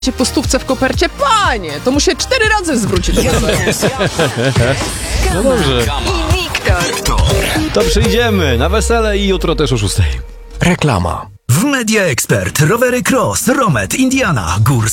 po stówce w kopercie, panie, to mu się 4 razy zwróci do wesela. No dobrze. I Wiktor. To przyjdziemy na wesele i jutro też o 6:00. Reklama. W Media Expert rowery Cross, Romet, Indiana, Gór